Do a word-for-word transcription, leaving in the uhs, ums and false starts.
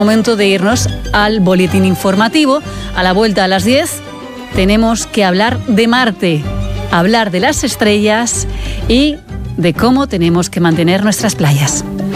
Momento de irnos al boletín informativo. A la vuelta a las diez tenemos que hablar de Marte, hablar de las estrellas y de cómo tenemos que mantener nuestras playas.